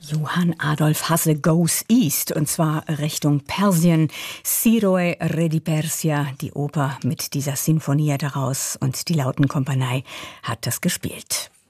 Johann Adolf Hasse Goes East, und zwar Richtung Persien. Siroe Re di Persia, die Oper mit dieser Sinfonie daraus, und die Lautenkompanie hat das gespielt.